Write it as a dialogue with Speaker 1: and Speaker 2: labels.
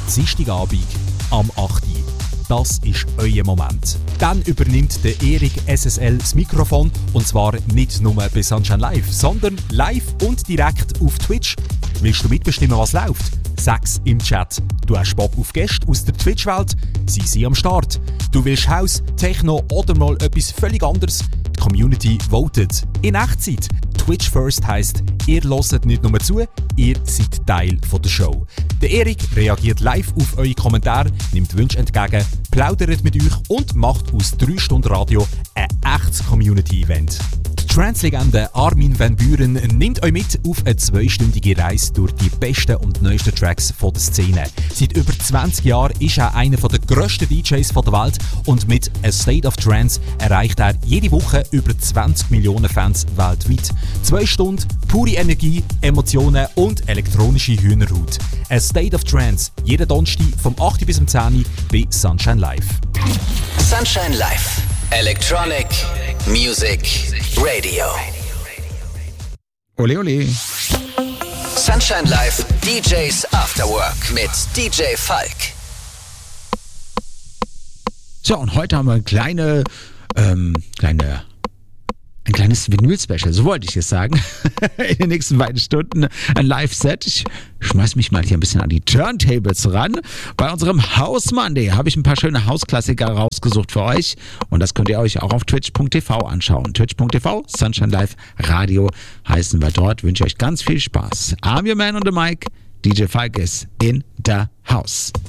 Speaker 1: Dienstagabend am 8. Das ist euer Moment. Dann übernimmt der Erik SSL das Mikrofon und zwar nicht nur bei Sunshine Live, sondern live und direkt auf Twitch. Willst du mitbestimmen, was läuft? Sag's im Chat. Du hast Bock auf Gäste aus der Twitch-Welt? Sie sind am Start. Du willst House, Techno oder mal etwas völlig anderes? Die Community votet. In Echtzeit. Twitch First heisst, ihr hört nicht nur zu, ihr seid Teil der Show. Der Erik reagiert live auf eure Kommentare, nimmt Wünsche entgegen, plaudert mit euch und macht aus 3 Stunden Radio ein echtes Community-Event. Die Trance-Legende Armin van Buuren nimmt euch mit auf eine 2-stündige Reise durch die besten und neuesten Tracks von der Szene. Seit über 20 Jahren ist er einer der grössten DJs der Welt und mit A State of Trance erreicht er jede Woche über 20 Millionen Fans weltweit. 2 Stunden, pure Energie, Emotionen und elektronische Hühnerhaut. A State of Trance, jeden Donnerstag vom 8 bis 10 bei Sunshine Live.
Speaker 2: Sunshine Live. Electronic Music Radio.
Speaker 3: Ole ole.
Speaker 2: Sunshine Live DJs After Work mit DJ Falk.
Speaker 3: So, und heute haben wir ein kleines Vinyl-Special, so wollte ich es sagen. In den nächsten beiden Stunden ein Live-Set. Ich schmeiß mich mal hier ein bisschen an die Turntables ran. Bei unserem House Monday habe ich ein paar schöne Hausklassiker rausgesucht für euch. Und das könnt ihr euch auch auf twitch.tv anschauen. Twitch.tv, Sunshine Live Radio heißen wir dort. Wünsche euch ganz viel Spaß. I'm your man on the mic. DJ Falk is in the house.